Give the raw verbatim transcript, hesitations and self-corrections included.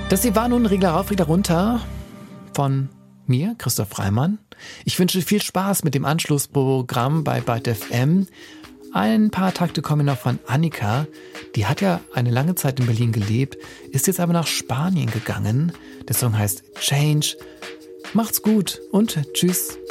Das hier war nun Regler rauf, Regler runter von mir, Christoph Reimann. Ich wünsche viel Spaß mit dem Anschlussprogramm bei Byte F M. Ein paar Takte kommen noch von Annika. Die hat ja eine lange Zeit in Berlin gelebt, ist jetzt aber nach Spanien gegangen. Der Song heißt Change. Macht's gut und tschüss.